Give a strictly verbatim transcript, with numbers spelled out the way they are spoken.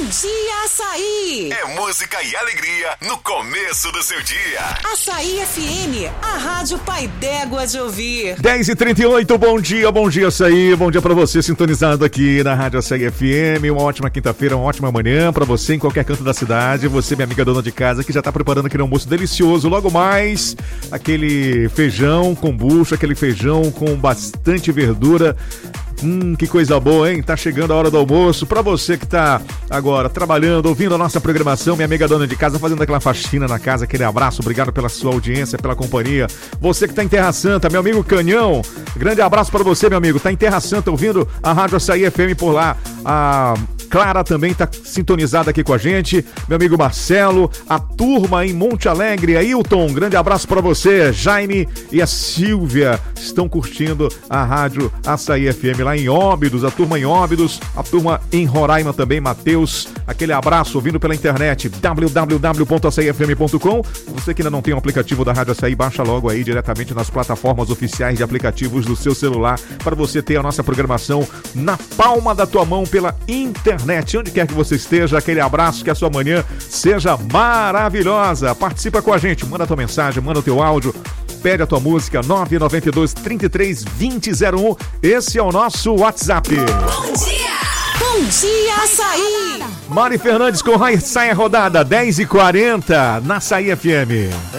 Dia Açaí. É música e alegria no começo do seu dia. Açaí F M, a rádio pai d'égua de ouvir. dez e trinta e oito, bom dia, bom dia Açaí, bom dia pra você sintonizado aqui na Rádio Açaí F M, uma ótima quinta-feira, uma ótima manhã pra você em qualquer canto da cidade, você minha amiga dona de casa que já tá preparando aquele almoço delicioso, logo mais aquele feijão com bucho, aquele feijão com bastante verdura. Hum, que coisa boa, hein? Tá chegando a hora do almoço. Pra você que tá agora trabalhando, ouvindo a nossa programação, minha amiga dona de casa, fazendo aquela faxina na casa, aquele abraço, obrigado pela sua audiência, pela companhia. Você que tá em Terra Santa, meu amigo Canhão, grande abraço pra você, meu amigo. Tá em Terra Santa ouvindo a Rádio Açaí F M por lá. A Clara também tá sintonizada aqui com a gente, meu amigo Marcelo, a turma em Monte Alegre, Ailton, grande abraço pra você. Jaime e a Silvia estão curtindo a Rádio Açaí F M lá em Óbidos, a turma em Óbidos, a turma em Roraima também, Matheus, aquele abraço, ouvindo pela internet, w w w ponto açaí f m ponto com. Você que ainda não tem o aplicativo da Rádio Açaí, baixa logo aí diretamente nas plataformas oficiais de aplicativos do seu celular, para você ter a nossa programação na palma da tua mão pela internet, onde quer que você esteja. Aquele abraço, que a sua manhã seja maravilhosa. Participa com a gente, manda a tua mensagem, manda o teu áudio, pede a tua música, nove nove dois, trinta e três, vinte zero um. Esse é o nosso WhatsApp. Bom dia! Bom dia, Açaí! Mari Fernandes com Saia Rodada, dez e quarenta na Açaí F M.